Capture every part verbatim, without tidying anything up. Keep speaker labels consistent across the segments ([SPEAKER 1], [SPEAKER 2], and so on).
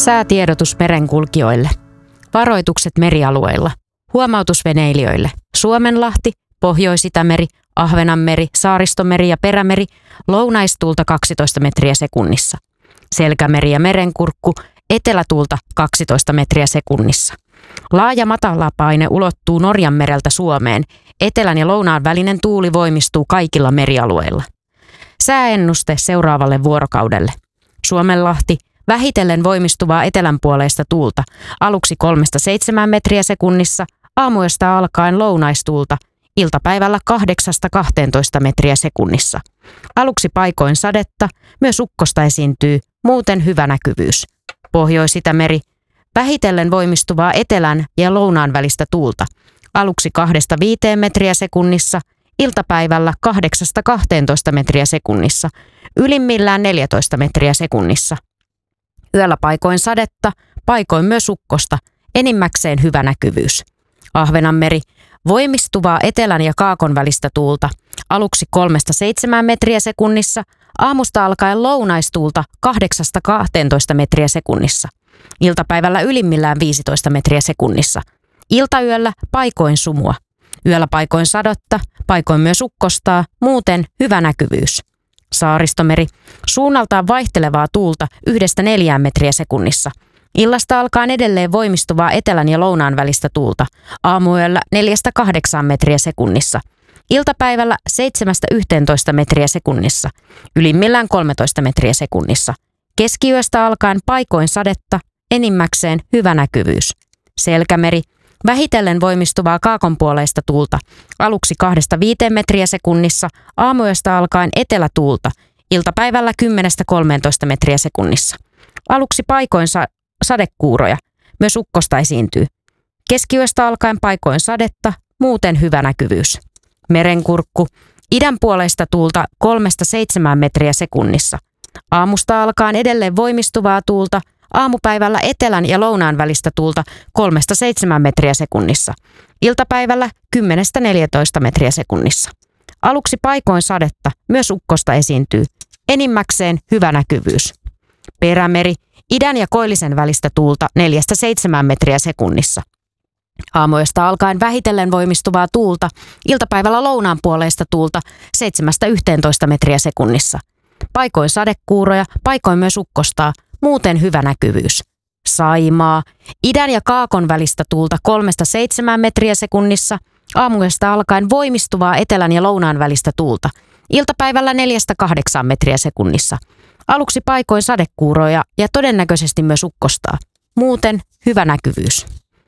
[SPEAKER 1] Säätiedotus merenkulkijoille. Varoitukset merialueilla. Huomautus veneilijöille. Suomenlahti, Pohjois-Itämeri, Ahvenanmeri, Saaristomeri ja Perämeri, lounaistuulta kaksitoista metriä sekunnissa. Selkämeri ja Merenkurkku, etelätuulta kaksitoista metriä sekunnissa. Laaja matalapaine ulottuu Norjanmereltä Suomeen. Etelän ja lounaan välinen tuuli voimistuu kaikilla merialueilla. Sääennuste seuraavalle vuorokaudelle. Suomenlahti, vähitellen voimistuvaa etelänpuoleista tuulta, aluksi kolmesta seitsemään metriä sekunnissa, aamuyöstä alkaen lounaistuulta, iltapäivällä kahdeksasta kahteentoista metriä sekunnissa. Aluksi paikoin sadetta, myös ukkosta esiintyy, muuten hyvä näkyvyys. Pohjois-Itämeri, vähitellen voimistuvaa etelän ja lounaan välistä tuulta, aluksi kahdesta viiteen metriä sekunnissa, iltapäivällä kahdeksasta kahteentoista metriä sekunnissa, ylimmillään neljätoista metriä sekunnissa. Yöllä paikoin sadetta, paikoin myös ukkosta, enimmäkseen hyvä näkyvyys. Ahvenanmeri, voimistuvaa etelän ja kaakon välistä tuulta, aluksi kolmesta seitsemään metriä sekunnissa, aamusta alkaen lounaistuulta kahdeksasta kahteentoista metriä sekunnissa. Iltapäivällä ylimmillään viisitoista metriä sekunnissa. Iltayöllä paikoin sumua. Yöllä paikoin sadotta, paikoin myös ukkostaa, muuten hyvä näkyvyys. Saaristomeri, suunnaltaan vaihtelevaa tuulta yhdestä neljään metriä sekunnissa. Illasta alkaen edelleen voimistuvaa etelän ja lounaan välistä tuulta. Aamuyöllä neljästä kahdeksaan metriä sekunnissa. Iltapäivällä seitsemästä yhteentoista metriä sekunnissa. Ylimmillään kolmetoista metriä sekunnissa. Keskiyöstä alkaen paikoin sadetta, enimmäkseen hyvä näkyvyys. Selkämeri, vähitellen voimistuvaa kaakonpuoleista tuulta, aluksi kahdesta viiteen metriä sekunnissa, aamuyöstä alkaen etelätuulta, iltapäivällä kymmenestä kolmeentoista metriä sekunnissa. Aluksi paikoin sa- sadekuuroja, myös ukkosta esiintyy. Keskiyöstä alkaen paikoin sadetta, muuten hyvä näkyvyys. Merenkurkku, idänpuoleista tuulta kolmesta seitsemään metriä sekunnissa. Aamusta alkaen edelleen voimistuvaa tuulta, aamupäivällä etelän ja lounaan välistä tuulta kolmesta seitsemään metriä sekunnissa. Iltapäivällä kymmenestä neljätoista metriä sekunnissa. Aluksi paikoin sadetta, myös ukkosta esiintyy. Enimmäkseen hyvä näkyvyys. Perämeri, idän ja koillisen välistä tuulta neljästä seitsemään metriä sekunnissa. Aamuyöstä alkaen vähitellen voimistuvaa tuulta, iltapäivällä lounaan puoleista tuulta seitsemästä yhteentoista metriä sekunnissa. Paikoin sadekuuroja, paikoin myös ukkostaa, muuten hyvä näkyvyys. Saimaa, idän ja kaakon välistä tuulta kolmesta seitsemään metriä sekunnissa, aamuyöstä alkaen voimistuvaa etelän ja lounaan välistä tuulta, iltapäivällä neljästä kahdeksaan metriä sekunnissa. Aluksi paikoin sadekuuroja ja todennäköisesti myös ukkostaa, muuten hyvä näkyvyys.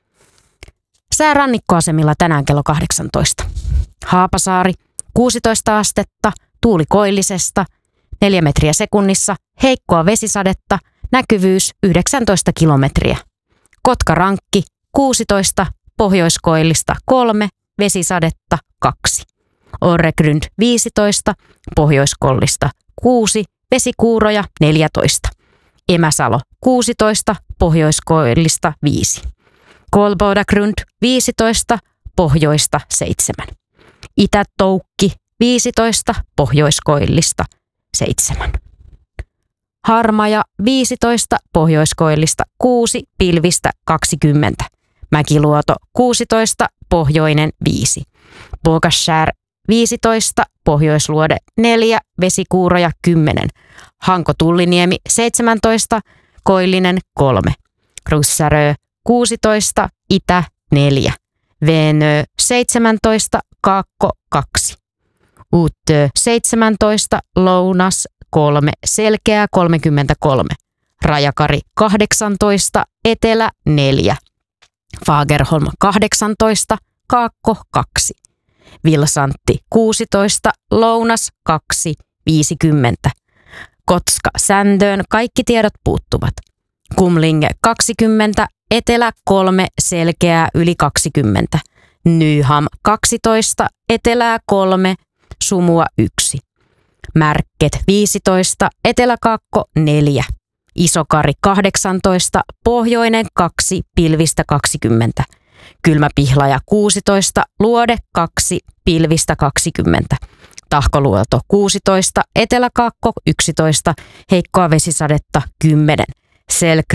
[SPEAKER 1] Sää rannikkoasemilla tänään kello kahdeksantoista. Haapasaari, kuusitoista astetta, tuuli koillisesta, neljä metriä sekunnissa, heikkoa vesisadetta, näkyvyys yhdeksäntoista kilometriä. Kotkarankki, kuusitoista, pohjoiskoillista kolme, vesisadetta kaksi. Orregrund viisitoista, pohjoiskollista kuusi, vesikuuroja neljätoista. Emäsalo kuusitoista, pohjoiskoillista viisi. Kolbodagrund viisitoista, pohjoista seitsemän. Itätoukki viisitoista, pohjoiskoillista seitsemän. Harmaja viisitoista, pohjoiskoillista kuusi, pilvistä kaksikymmentä. Mäkiluoto kuusitoista, pohjoinen viisi. Bogaskär viisitoista, pohjoisluode neljä, vesikuuroja kymmenen. Hanko-Tulliniemi seitsemäntoista, koillinen kolme. Russarö kuusitoista, itä neljä. Venö seitsemäntoista, kaakko kaksi. Uutö seitsemäntoista, lounas kolme, selkeä kolmekymmentäkolme. Rajakari kahdeksantoista, etelä neljä. Fagerholm kahdeksantoista, kaakko kaksi. Vilsantti kuusitoista, lounas kaksi, viisikymmentä. Kotska Sändöön kaikki tiedot puuttuvat. Kumlinge kaksikymmentä, etelä kolme, selkeää yli kaksikymmentä. Nyham kaksitoista, etelää kolme, sumua yksi. Märket viisitoista, eteläkaakko neljä. Isokari kahdeksantoista, pohjoinen kaksi, pilvistä kaksikymmentä. Kylmäpihlaja kuusitoista, luode kaksi, pilvistä kaksikymmentä. Tahkoluoto kuusitoista, eteläkaakko yksitoista, heikkoa vesisadetta kymmenen. Selgrund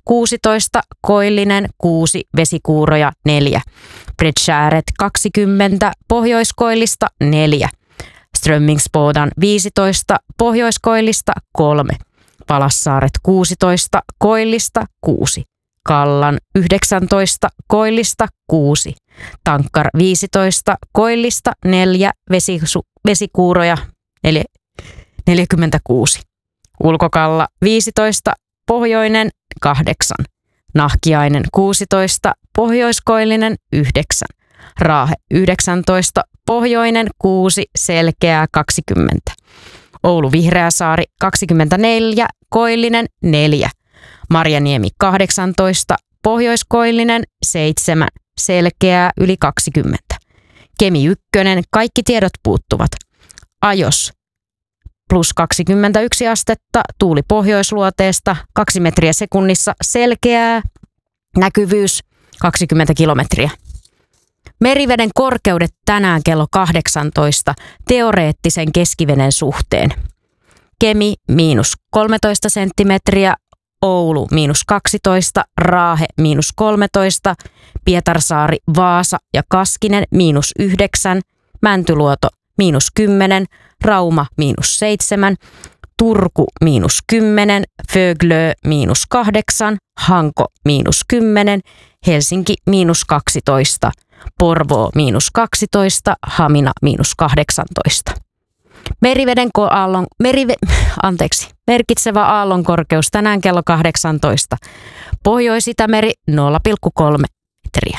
[SPEAKER 1] kuusitoista, Koillinen kuusi, Vesikuuroja neljä. Bredskäret kaksikymmentä, Pohjoiskoillista neljä. Strömmingsbodan viisitoista, Pohjoiskoillista kolme. Palassaaret kuusitoista, Koillista kuusi. Kallan yhdeksäntoista, Koillista kuusi. Tankkar viisitoista, Koillista neljä, Vesisu, Vesikuuroja neljä, neljäkymmentäkuusi. Ulkokalla viisitoista, Pohjoinen kahdeksan. Nahkiainen kuusitoista, Pohjoiskoillinen yhdeksän. Raahe yhdeksäntoista, Pohjoinen kuusi, Selkeää kaksikymmentä. Oulu Vihreäsaari kaksikymmentäneljä, Koillinen neljä. Marjaniemi kahdeksantoista, Pohjoiskoillinen seitsemän, Selkeää yli kaksikymmentä. Kemi ykkönen, kaikki tiedot puuttuvat. Ajos plus kaksikymmentäyksi astetta, tuuli pohjoisluoteesta, kaksi metriä sekunnissa, Selkeää, näkyvyys kaksikymmentä kilometriä. Meriveden korkeudet tänään kello kahdeksantoista teoreettisen keskiveden suhteen. Kemi miinus kolmetoista senttimetriä, Oulu miinus kaksitoista, Raahe miinus kolmetoista, Pietarsaari, Vaasa ja Kaskinen miinus yhdeksän, Mäntyluoto miinus kymmenen, Rauma miinus seitsemän, Turku miinus kymmenen, Föglö miinus kahdeksan, Hanko miinus kymmenen, Helsinki miinus kaksitoista, Porvoo miinus kaksitoista, Hamina miinus kahdeksantoista. Meriveden ko- aallon, merive, anteeksi, merkitsevä aallonkorkeus tänään kello kahdeksantoista. Pohjois-Itämeri nolla pilkku kolme metriä.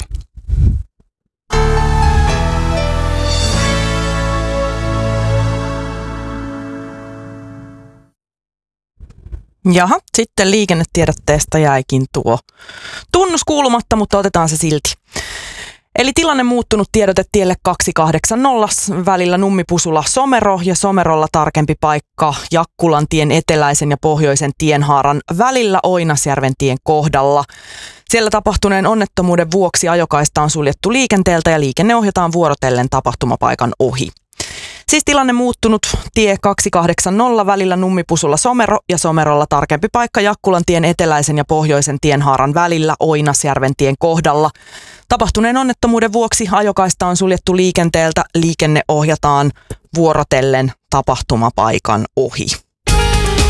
[SPEAKER 2] Jaha, sitten liikennetiedotteesta jäikin tuo tunnus kuulumatta, mutta otetaan se silti. Eli tilanne muuttunut tiedote tielle kaksi kahdeksankymmentä välillä Nummipusula Somero ja Somerolla tarkempi paikka Jakkulantien eteläisen ja pohjoisen tienhaaran välillä Oinasjärven tien kohdalla. Siellä tapahtuneen onnettomuuden vuoksi ajokaista on suljettu liikenteeltä ja liikenne ohjataan vuorotellen tapahtumapaikan ohi. Siis tilanne muuttunut tie kaksi kahdeksankymmentä välillä Nummipusula Somero ja Somerolla tarkempi paikka Jakkulantien eteläisen ja pohjoisen tienhaaran välillä Oinasjärven tien kohdalla. Tapahtuneen onnettomuuden vuoksi ajokaista on suljettu liikenteeltä, liikenne ohjataan vuorotellen tapahtumapaikan ohi.